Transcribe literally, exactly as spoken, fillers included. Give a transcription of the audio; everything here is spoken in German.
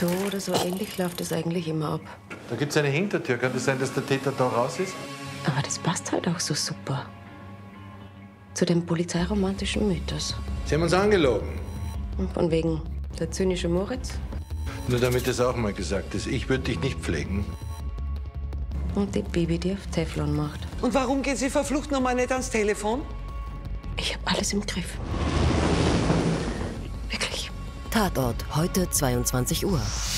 So oder so ähnlich läuft es eigentlich immer ab. Da gibt es eine Hintertür. Kann es sein, dass der Täter da raus ist? Aber das passt halt auch so super. Zu dem polizeiromantischen Mythos. Sie haben uns angelogen. Und von wegen der zynische Moritz. Nur damit es auch mal gesagt ist, ich würde dich nicht pflegen. Und die Bibi, die auf Teflon macht. Und warum geht sie verflucht noch mal nicht ans Telefon? Ich habe alles im Griff. Wirklich. Tatort, heute zweiundzwanzig Uhr.